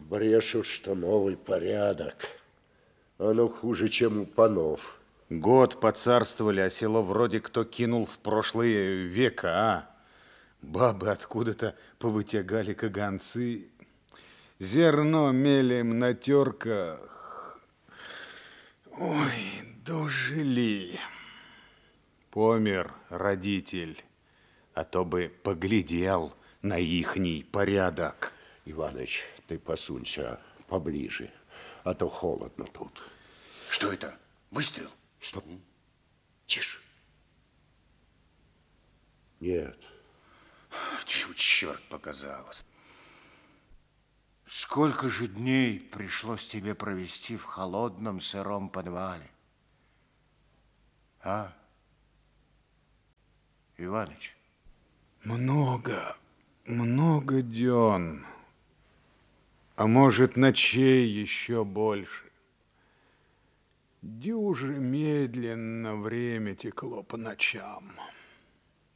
Брешут, что новый порядок. Оно хуже, чем у панов. Год поцарствовали, а село вроде кто кинул в прошлые века, а? Бабы откуда-то повытягали каганцы. Зерно мелем на терках. Ой, дожили. Помер родитель, а то бы поглядел на ихний порядок. Иваныч, ты посунься поближе, а то холодно тут. Что это? Выстрел? Что? Тише. Нет. Тьфу, черт, показалось. Сколько же дней пришлось тебе провести в холодном сыром подвале? А? Иваныч? Много дён. А может, ночей еще больше. Дюже медленно время текло по ночам.